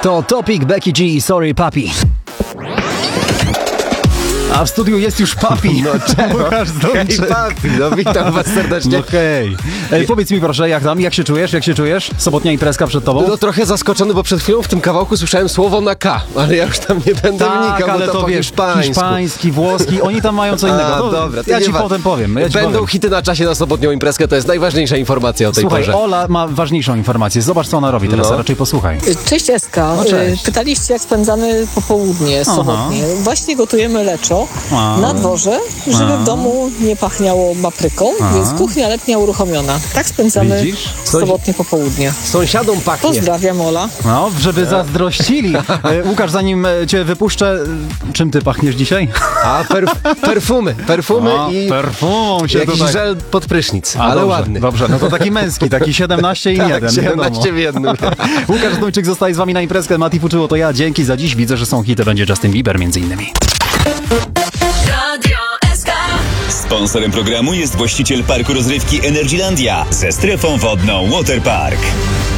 To Topic, Becky G, Sorry Papi. A w studiu jest już Papi. No czego? Hej Papi, no witam was serdecznie. No hej. Powiedz mi proszę, jak tam, jak się czujesz? Sobotnia imprezka przed tobą? No trochę zaskoczony, bo przed chwilą w tym kawałku słyszałem słowo na K, ale ja już tam nie będę wnikał, ale bo to po wiesz, hiszpańsku. Hiszpański, włoski, oni tam mają co innego. To, dobra, to ja nie ci ma... potem powiem. Będą hity na czasie na sobotnią imprezkę, to jest najważniejsza informacja o tej Słuchaj, porze. Ola ma ważniejszą informację. Zobacz, co ona robi teraz, a raczej posłuchaj. Cześć Eska. No, cześć. Pytaliście, jak spędzamy popołudnie sobotnie. Właśnie gotujemy leczo na dworze, żeby w domu nie pachniało papryką, więc kuchnia letnia uruchomiona. Tak spędzamy sobotnie popołudnie. Sąsiadom pachnie. Pozdrawiam, Ola. No, żeby zazdrościli. Łukasz, zanim cię wypuszczę, czym ty pachniesz dzisiaj? A perfumy i perfumą się jakiś tutaj... żel pod prysznic, ale dobrze, ładny. Dobrze, no to taki męski, taki 17 i Tak, 1. 17 w jednym. Łukasz Dujczyk zostaje z wami na imprezkę. Mati Fuczyło to ja. Dzięki za dziś. Widzę, że są hity. Będzie Justin Bieber między innymi. Sponsorem programu jest właściciel parku rozrywki Energylandia ze strefą wodną Waterpark.